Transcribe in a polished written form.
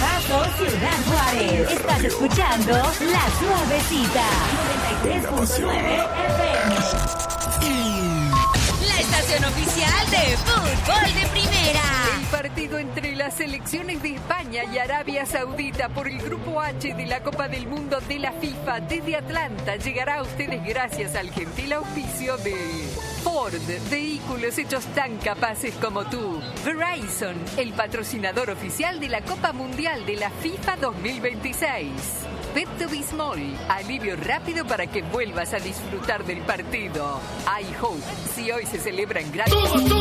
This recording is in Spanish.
Paso, Ciudad Juárez. Estás escuchando La Suavecita 93.9 FM. La estación oficial de fútbol de primera. El partido entre las selecciones de España y Arabia Saudita por el Grupo H de la Copa del Mundo de la FIFA desde Atlanta llegará a ustedes gracias al gentil auspicio de Ford, vehículos hechos tan capaces como tú. Verizon, el patrocinador oficial de la Copa Mundial de la FIFA 2026. Pepto Bismol, alivio rápido para que vuelvas a disfrutar del partido. I Hope, si hoy se celebra en gran...